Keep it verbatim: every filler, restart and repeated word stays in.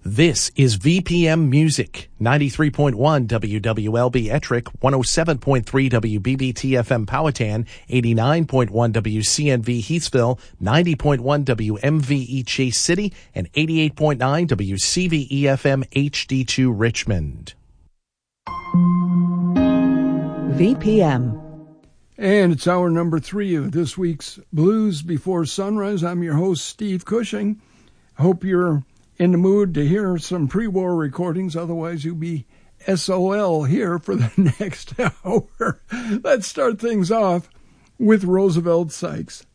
This is V P M Music, ninety-three point one W W L B Ettrick, one oh seven point three W B B T F M Powhatan, eighty-nine point one W C N V Heathsville, ninety point one W M V E Chase City, and eighty-eight point nine W C V E F M H D two Richmond. V P M. And it's hour number three of this week's Blues Before Sunrise. I'm your host, Steve Cushing. I hope you're in the mood to hear some pre-war recordings. Otherwise, you'll be S O L here for the next hour. Let's start things off with Roosevelt Sykes.